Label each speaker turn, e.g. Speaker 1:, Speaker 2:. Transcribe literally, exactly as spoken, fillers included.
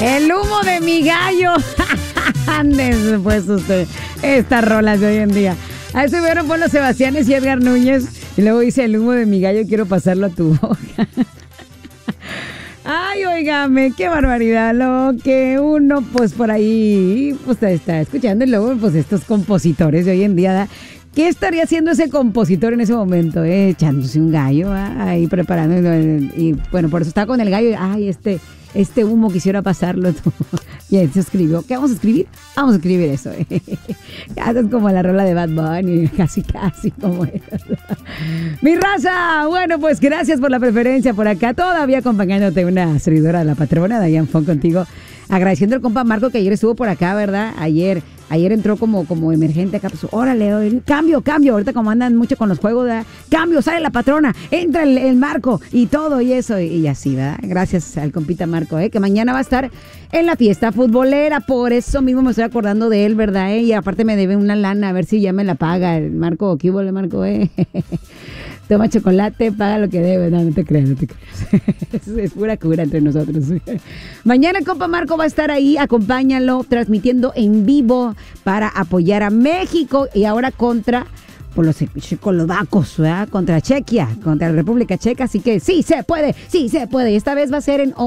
Speaker 1: El humo de mi gallo. Andes, pues usted. Estas rolas de hoy en día. Ahí estuvieron Polo Sebastianes y Edgar Núñez. Y luego dice: el humo de mi gallo, quiero pasarlo a tu boca. Ay, óigame, qué barbaridad. Lo que uno, pues por ahí, pues está escuchando. Y luego, pues estos compositores de hoy en día, ¿da? ¿Qué estaría haciendo ese compositor en ese momento? Eh? Echándose un gallo, ¿eh? Ahí preparando. Y bueno, por eso está con el gallo. Ay, este, este humo quisiera pasarlo. Y él se escribió. ¿Qué vamos a escribir? Vamos a escribir eso. Eh. Es como la rola de Bad Bunny, casi, casi como eso. Mi raza, bueno, pues gracias por la preferencia por acá. Todavía acompañándote una servidora de la patrona, Dayan Fon contigo. Agradeciendo al compa Marco que ayer estuvo por acá, ¿verdad? Ayer. Ayer entró como, como emergente acá, pues órale, cambio, cambio, ahorita como andan mucho con los juegos, ¿verdad? Cambio, sale la patrona, entra el, el Marco y todo y eso, y, y así, ¿verdad? Gracias al compita Marco, ¿eh? Que mañana va a estar en la fiesta futbolera, por eso mismo me estoy acordando de él, ¿verdad? ¿Eh? Y aparte me debe una lana, a ver si ya me la paga el Marco, ¿qué hubo, Marco, eh? Toma chocolate, paga lo que debe. No, no te creas, no te creas. Es, es pura cura entre nosotros. Mañana el compa Marco va a estar ahí, acompáñalo, transmitiendo en vivo para apoyar a México y ahora contra por los checoslovacos, ¿verdad? Contra Chequia, contra la República Checa. Así que sí se puede, sí se puede. Y esta vez va a ser en